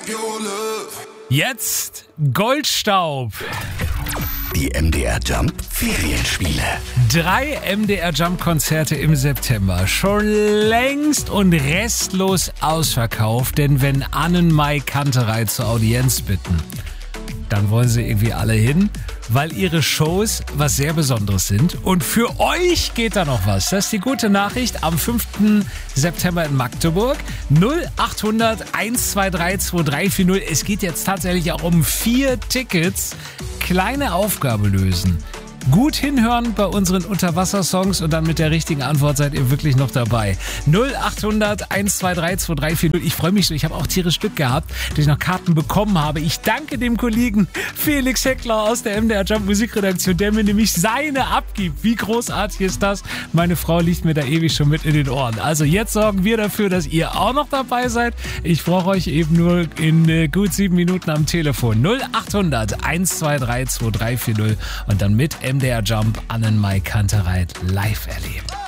Jetzt Goldstaub. Die MDR Jump Ferienspiele. 3 MDR Jump Konzerte im September. Schon längst und restlos ausverkauft. Denn wenn Annenmai Kanterei zur Audienz bitten, dann wollen sie irgendwie alle hin, weil ihre Shows was sehr Besonderes sind. Und für euch geht da noch was. Das ist die gute Nachricht am 5. September in Magdeburg. 0800 123 2340. Es geht jetzt tatsächlich auch um 4 Tickets. Kleine Aufgabe lösen. Gut hinhören bei unseren Unterwassersongs und dann mit der richtigen Antwort seid ihr wirklich noch dabei. 0800 123 2340. Ich freue mich so, ich habe auch tierisch Glück gehabt, dass ich noch Karten bekommen habe. Ich danke dem Kollegen Felix Heckler aus der MDR Jump Musikredaktion, der mir nämlich seine abgibt. Wie großartig ist das? Meine Frau liegt mir da ewig schon mit in den Ohren. Also jetzt sorgen wir dafür, dass ihr auch noch dabei seid. Ich brauche euch eben nur in gut 7 Minuten am Telefon. 0800 123 2340 und dann mit MDR Jump Annenmai Kanterei live erleben.